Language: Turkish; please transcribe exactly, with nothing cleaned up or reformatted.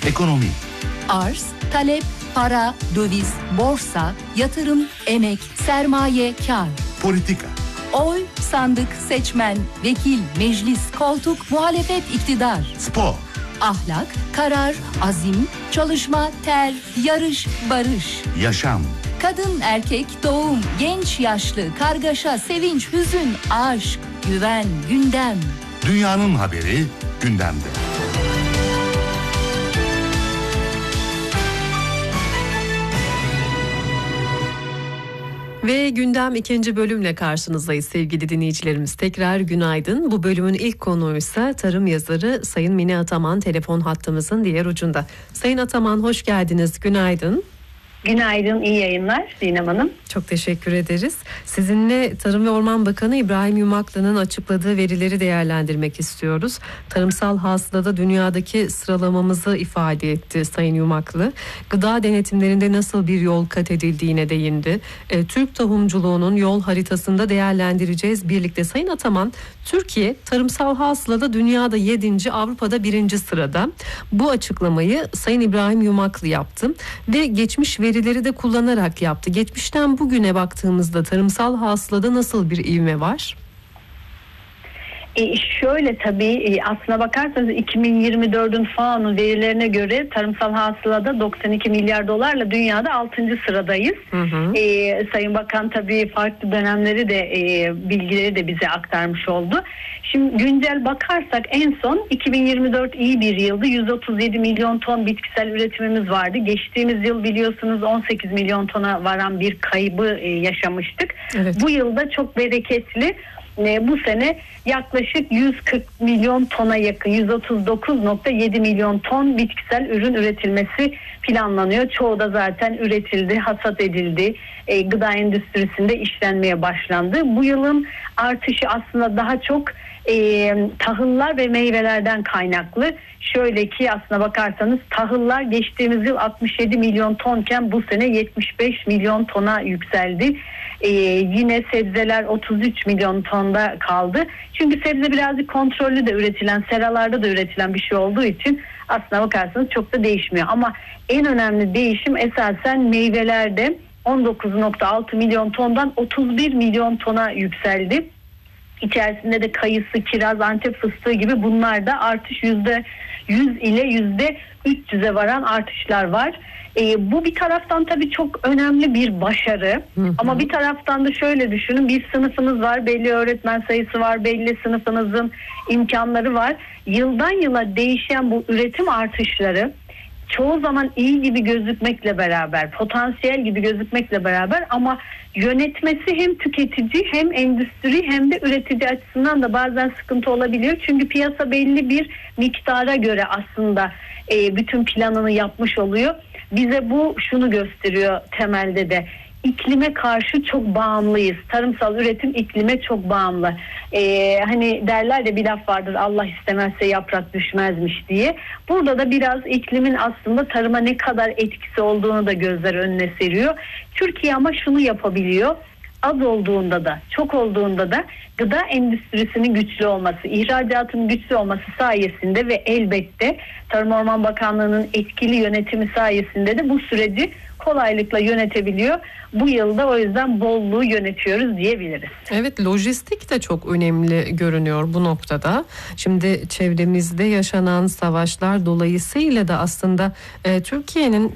Ekonomi. Arz, talep, para, döviz, borsa, yatırım, emek, sermaye, kar. Politika. Oy, sandık, seçmen, vekil, meclis, koltuk, muhalefet, iktidar. Spor. Ahlak, karar, azim, çalışma, ter, yarış, barış. Yaşam. Kadın, erkek, doğum, genç, yaşlı, kargaşa, sevinç, hüzün, aşk, güven, gündem. Dünyanın haberi gündemde. Ve gündem ikinci bölümle karşınızdayız sevgili dinleyicilerimiz. Tekrar günaydın. Bu bölümün ilk konuğu ise tarım yazarı Sayın Mine Ataman telefon hattımızın diğer ucunda. Sayın Ataman hoş geldiniz. Günaydın. Günaydın, iyi yayınlar Sinem Hanım. Çok teşekkür ederiz. Sizinle Tarım ve Orman Bakanı İbrahim Yumaklı'nın açıkladığı verileri değerlendirmek istiyoruz. Tarımsal hasılada dünyadaki sıralamamızı ifade etti Sayın Yumaklı. Gıda denetimlerinde nasıl bir yol kat edildiğine değindi. E, Türk tohumculuğunun yol haritasında değerlendireceğiz birlikte. Sayın Ataman, Türkiye tarımsal hasılada dünyada yedinci, Avrupa'da birinci sırada. Bu açıklamayı Sayın İbrahim Yumaklı yaptı ve geçmiş verileri de kullanarak yaptı. Geçmişten bugüne baktığımızda tarımsal hasılada nasıl bir ivme var? E şöyle tabii e, aslına bakarsanız iki bin yirmi dördün FAO'nun verilerine göre tarımsal hasılada doksan iki milyar dolarla dünyada altıncı sıradayız. Hı hı. E, Sayın Bakan tabii farklı dönemleri de e, bilgileri de bize aktarmış oldu. Şimdi güncel bakarsak en son iki bin yirmi dört iyi bir yıldı. yüz otuz yedi milyon ton bitkisel üretimimiz vardı. Geçtiğimiz yıl biliyorsunuz on sekiz milyon tona varan bir kaybı e, yaşamıştık. Evet. Bu yılda çok bereketli. Bu sene yaklaşık yüz kırk milyon tona yakın, yüz otuz dokuz virgül yedi milyon ton bitkisel ürün üretilmesi planlanıyor. Çoğu da zaten üretildi, hasat edildi, e, gıda endüstrisinde işlenmeye başlandı. Bu yılın artışı aslında daha çok e, tahıllar ve meyvelerden kaynaklı. Şöyle ki aslına bakarsanız tahıllar geçtiğimiz yıl altmış yedi milyon tonken bu sene yetmiş beş milyon tona yükseldi. Ee, yine sebzeler otuz üç milyon tonda kaldı. Çünkü sebze birazcık kontrollü de üretilen, seralarda da üretilen bir şey olduğu için aslına bakarsanız çok da değişmiyor. Ama en önemli değişim esasen meyvelerde on dokuz virgül altı milyon tondan otuz bir milyon tona yükseldi. İçerisinde de kayısı, kiraz, Antep fıstığı gibi bunlar da artış yüzde yüz ile yüzde üç yüze varan artışlar var. E, bu bir taraftan tabii çok önemli bir başarı. Hı hı. Ama bir taraftan da şöyle düşünün, bir sınıfınız var, belli öğretmen sayısı var, belli sınıfınızın imkanları var. Yıldan yıla değişen bu üretim artışları çoğu zaman iyi gibi gözükmekle beraber, potansiyel gibi gözükmekle beraber ama yönetmesi hem tüketici hem endüstri hem de üretici açısından da bazen sıkıntı olabiliyor. Çünkü piyasa belli bir miktara göre aslında e, bütün planını yapmış oluyor. Bize bu şunu gösteriyor temelde de. İklime karşı çok bağımlıyız. Tarımsal üretim iklime çok bağımlı. Ee, hani derler de bir laf vardır, Allah istemezse yaprak düşmezmiş diye. Burada da biraz iklimin aslında tarıma ne kadar etkisi olduğunu da gözler önüne seriyor. Türkiye ama şunu yapabiliyor. Az olduğunda da, çok olduğunda da gıda endüstrisinin güçlü olması, ihracatın güçlü olması sayesinde ve elbette Tarım Orman Bakanlığı'nın etkili yönetimi sayesinde de bu süreci kolaylıkla yönetebiliyor. Bu yılda o yüzden bolluğu yönetiyoruz diyebiliriz. Evet, lojistik de çok önemli görünüyor bu noktada. Şimdi çevremizde yaşanan savaşlar dolayısıyla da aslında e, Türkiye'nin